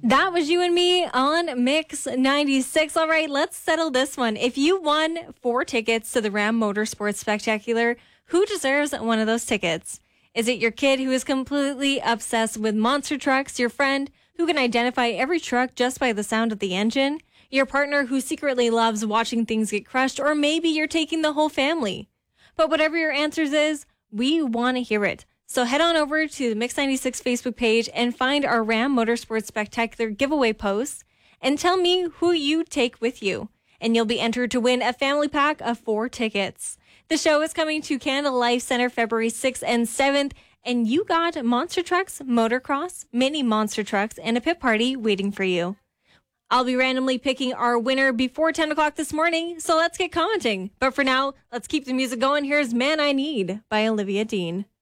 That was You and Me on Mix 96. All right, let's settle this one. If you won 4 tickets to the Ram Motorsports Spectacular, who deserves one of those tickets? Is it your kid who is completely obsessed with monster trucks, your friend who can identify every truck just by the sound of the engine, your partner who secretly loves watching things get crushed, or maybe you're taking the whole family? But whatever your answers is, we want to hear it. So head on over to the Mix 96 Facebook page and find our Ram Motorsports Spectacular giveaway posts and tell me who you take with you. And you'll be entered to win a family pack of 4 tickets. The show is coming to Canada Life Center February 6th and 7th. And you got monster trucks, motocross, mini monster trucks, and a pit party waiting for you. I'll be randomly picking our winner before 10 o'clock this morning, so let's get commenting. But for now, let's keep the music going. Here's Man I Need by Olivia Dean.